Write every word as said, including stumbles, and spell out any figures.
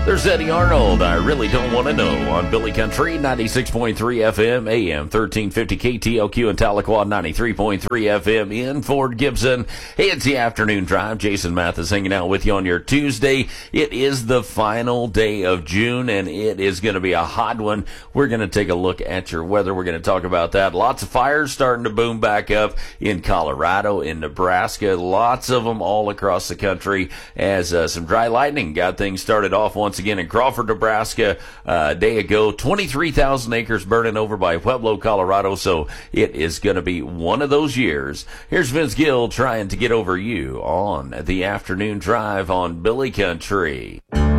There's Eddie Arnold. I really don't want to know on Billy Country, ninety-six point three F M, A M thirteen fifty K T L Q in Tahlequah, ninety-three point three F M in Fort Gibson. Hey, it's the afternoon drive. Jason Mathis hanging out with you on your Tuesday. It is the final day of June, and it is going to be a hot one. We're going to take a look at your weather. We're going to talk about that. Lots of fires starting to boom back up in Colorado, in Nebraska. Lots of them all across the country as uh, some dry lightning got things started off once again in Crawford, Nebraska, uh, a day ago. twenty-three thousand acres burning over by Pueblo, Colorado, so it is going to be one of those years. Here's Vince Gill trying to get over you on the afternoon drive on Billy Country.